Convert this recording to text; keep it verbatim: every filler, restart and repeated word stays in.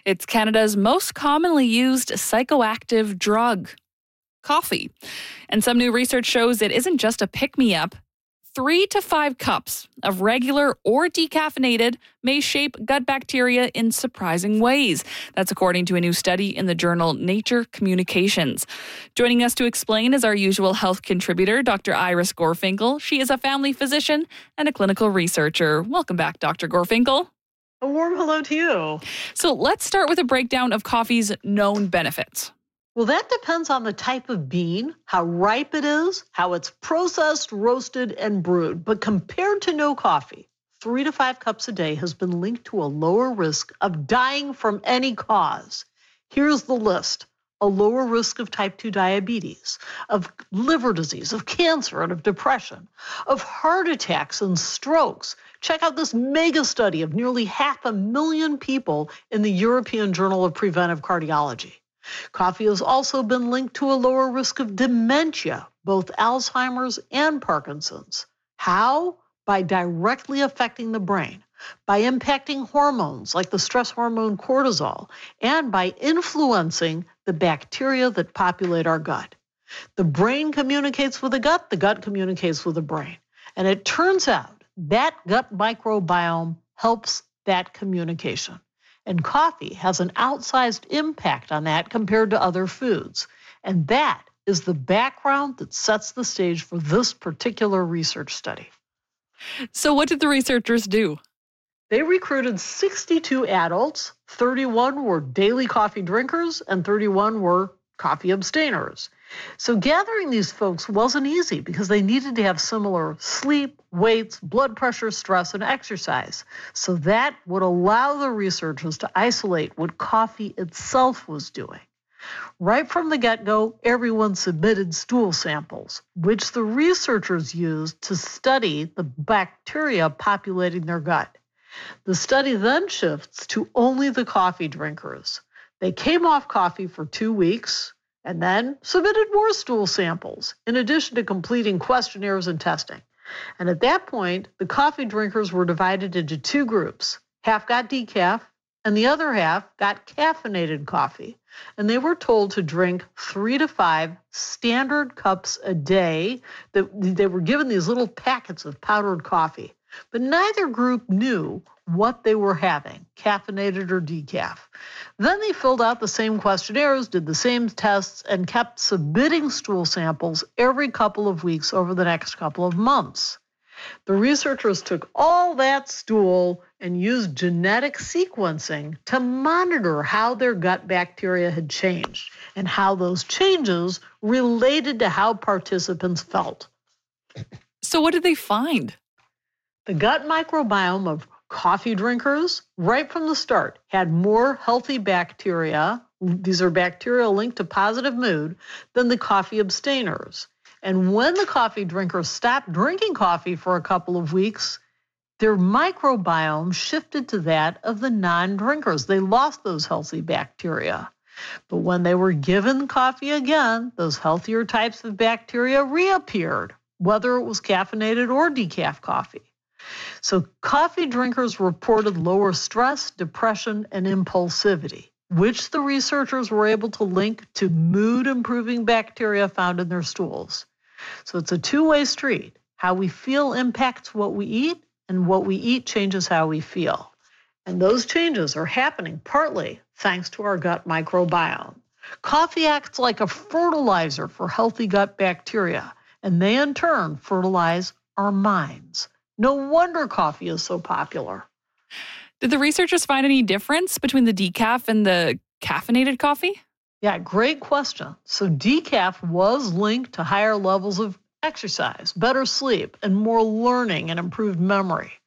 It's Canada's most commonly used psychoactive drug, coffee. And some new research shows it isn't just a pick-me-up. Three to five cups of regular or decaffeinated may shape gut bacteria in surprising ways. That's according to a new study in the journal Nature Communications. Joining us to explain is our usual health contributor, Doctor Iris Gorfinkel. She is a family physician and a clinical researcher. Welcome back, Doctor Gorfinkel. A warm hello to you. So let's start with a breakdown of coffee's known benefits. Well, that depends on the type of bean, how ripe it is, how it's processed, roasted, and brewed. But compared to no coffee, three to five cups a day has been linked to a lower risk of dying from any cause. Here's the list. A lower risk of type two diabetes, of liver disease, of cancer, and of depression, of heart attacks and strokes. Check out this mega study of nearly half a million people in the European Journal of Preventive Cardiology. Coffee has also been linked to a lower risk of dementia, both Alzheimer's and Parkinson's. How? By directly affecting the brain, by impacting hormones like the stress hormone cortisol, and by influencing the bacteria that populate our gut. The brain communicates with the gut, the gut communicates with the brain. And it turns out that gut microbiome helps that communication. And coffee has an outsized impact on that compared to other foods. And that is the background that sets the stage for this particular research study. So what did the researchers do? They recruited sixty-two adults, thirty-one were daily coffee drinkers, and thirty-one were coffee abstainers. So gathering these folks wasn't easy because they needed to have similar sleep, weights, blood pressure, stress, and exercise. So that would allow the researchers to isolate what coffee itself was doing. Right from the get-go, everyone submitted stool samples, which the researchers used to study the bacteria populating their gut. The study then shifts to only the coffee drinkers. They came off coffee for two weeks and then submitted more stool samples, in addition to completing questionnaires and testing. And at that point, the coffee drinkers were divided into two groups. Half got decaf, and the other half got caffeinated coffee. And they were told to drink three to five standard cups a day. They were given these little packets of powdered coffee. But neither group knew what they were having, caffeinated or decaf. Then they filled out the same questionnaires, did the same tests, and kept submitting stool samples every couple of weeks over the next couple of months. The researchers took all that stool and used genetic sequencing to monitor how their gut bacteria had changed and how those changes related to how participants felt. So what did they find? The gut microbiome of coffee drinkers, right from the start, had more healthy bacteria, these are bacteria linked to positive mood, than the coffee abstainers. And when the coffee drinkers stopped drinking coffee for a couple of weeks, their microbiome shifted to that of the non-drinkers. They lost those healthy bacteria. But when they were given coffee again, those healthier types of bacteria reappeared, whether it was caffeinated or decaf coffee. So coffee drinkers reported lower stress, depression, and impulsivity, which the researchers were able to link to mood-improving bacteria found in their stools. So it's a two-way street. How we feel impacts what we eat, and what we eat changes how we feel. And those changes are happening partly thanks to our gut microbiome. Coffee acts like a fertilizer for healthy gut bacteria, and they in turn fertilize our minds. No wonder coffee is so popular. Did the researchers find any difference between the decaf and the caffeinated coffee? Yeah, great question. So decaf was linked to higher levels of exercise, better sleep, and more learning and improved memory.